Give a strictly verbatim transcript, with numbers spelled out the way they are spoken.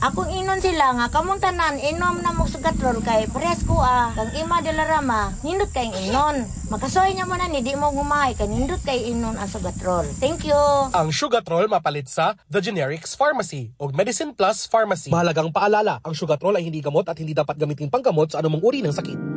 Akong inon sila nga kamong tanan inom na mo sugatrol kay pares ko ah kang ima de la Rama nindot kay inon. Makasoy nya mo na ni di mo gumay kay nindot kay inon ang sugatrol. Thank you. Ang Sugatrol mapalit sa The Generics Pharmacy o Medicine Plus Pharmacy. Mahalagang paalala, ang Sugatrol ay hindi gamot at hindi dapat gamitin panggamot sa anumang uri ng sakit.